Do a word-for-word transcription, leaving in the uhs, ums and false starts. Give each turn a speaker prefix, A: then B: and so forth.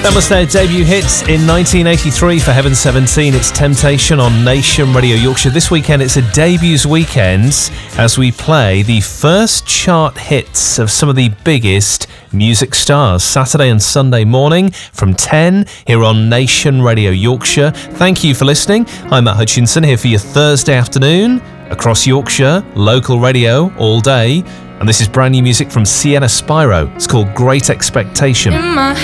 A: That was their debut hit in nineteen eighty-three for Heaven seventeen. It's Temptation on Nation Radio Yorkshire. This weekend it's a debuts weekend as we play the first chart hits of some of the biggest music stars. Saturday and Sunday morning from ten here on Nation Radio Yorkshire. Thank you for listening. I'm Matt Hutchinson here for your Thursday afternoon across Yorkshire, local radio all day. And this is brand new music from Sienna Spyro. It's called Great Expectation.